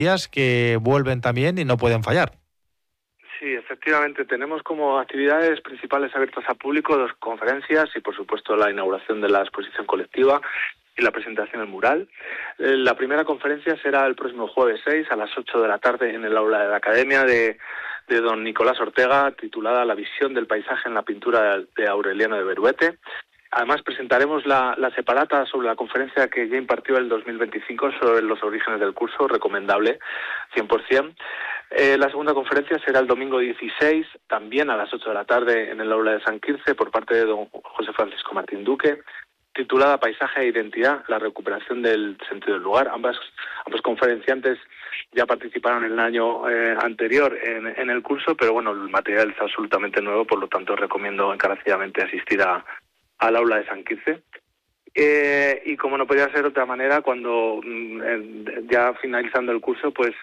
días que vuelven también y no pueden fallar. Sí, efectivamente, tenemos como actividades principales abiertas al público 2 conferencias y, por supuesto, la inauguración de la exposición colectiva y la presentación del mural. La primera conferencia será el próximo jueves 6 a las 8 de la tarde en el aula de la Academia de don Nicolás Ortega, titulada La visión del paisaje en la pintura de Aureliano de Beruete. Además, presentaremos la separata sobre la conferencia que ya impartió el 2025 sobre los orígenes del curso, recomendable 100%. La segunda conferencia será el domingo 16, también a las 8 de la tarde en el aula de San Quirce, por parte de don José Francisco Martín Duque, titulada Paisaje e Identidad, la recuperación del sentido del lugar. Ambos conferenciantes ya participaron en el año anterior en el curso, pero bueno, el material es absolutamente nuevo, por lo tanto recomiendo encarecidamente asistir al aula de San Quirce. Y como no podía ser de otra manera, cuando ya finalizando el curso, pues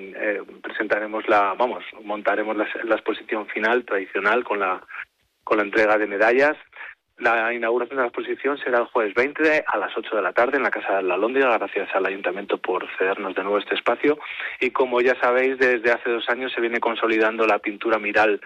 montaremos la exposición final tradicional con la entrega de medallas. La inauguración de la exposición será el jueves 20 a las 8 de la tarde en la Casa de la Alhóndiga, gracias al Ayuntamiento por cedernos de nuevo este espacio. Y como ya sabéis, desde hace 2 años se viene consolidando la pintura mural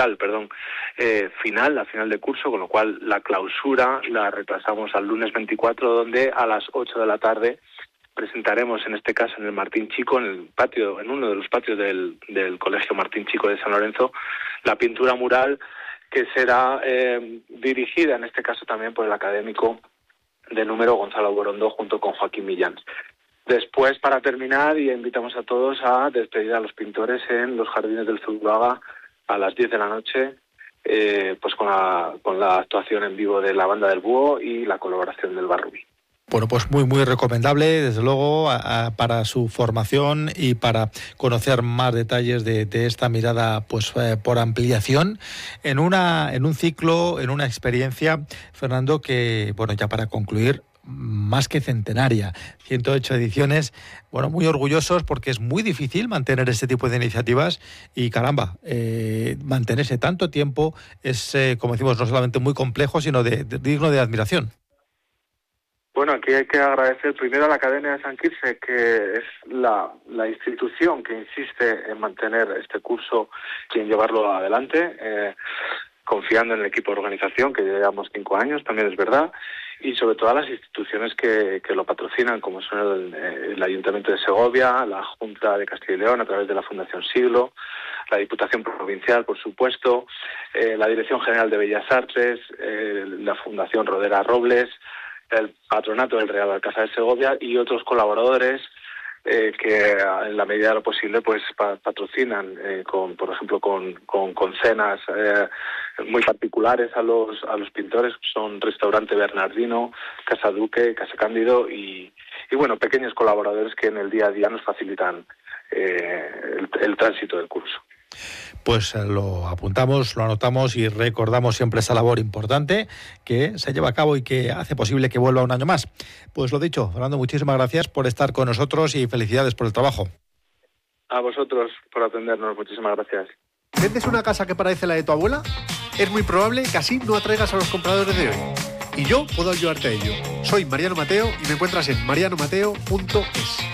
final de curso, con lo cual la clausura la retrasamos al lunes 24, donde a las 8 de la tarde presentaremos, en este caso en el Martín Chico, en uno de los patios del Colegio Martín Chico de San Lorenzo, la pintura mural que será dirigida, en este caso también por el académico de número Gonzalo Borondo, junto con Joaquín Millán. Después, para terminar, y invitamos a todos a despedir a los pintores en los Jardines del Zuloaga a las 10 de la noche, pues con la actuación en vivo de la Banda del Búho y la colaboración del Bar Rubí. Bueno, pues muy, muy recomendable, desde luego, para su formación y para conocer más detalles de esta mirada, pues por ampliación, en un ciclo, en una experiencia, Fernando, que, bueno, ya para concluir, más que centenaria, 108 ediciones, bueno, muy orgullosos porque es muy difícil mantener este tipo de iniciativas y caramba, mantenerse tanto tiempo es, como decimos, no solamente muy complejo, sino digno de admiración. Bueno, aquí hay que agradecer primero a la Academia de San Quirce, que es la institución que insiste en mantener este curso y en llevarlo adelante, confiando en el equipo de organización, que llevamos 5 años, también es verdad, y sobre todo a las instituciones que lo patrocinan, como son el Ayuntamiento de Segovia, la Junta de Castilla y León a través de la Fundación Siglo, la Diputación Provincial, por supuesto, la Dirección General de Bellas Artes, la Fundación Rodera Robles, el Patronato del Real Alcázar de Segovia y otros colaboradores que en la medida de lo posible pues patrocinan por ejemplo con cenas muy particulares a los pintores. Son Restaurante Bernardino, Casa Duque, Casa Cándido y bueno, pequeños colaboradores que en el día a día nos facilitan el tránsito del curso. Pues lo apuntamos, lo anotamos y recordamos siempre esa labor importante que se lleva a cabo y que hace posible que vuelva un año más. Pues lo dicho, Fernando, muchísimas gracias por estar con nosotros y felicidades por el trabajo. A vosotros por atendernos, muchísimas gracias. ¿Vendes una casa que parece la de tu abuela? Es muy probable que así no atraigas a los compradores de hoy. Y yo puedo ayudarte a ello. Soy Mariano Mateo y me encuentras en marianomateo.es.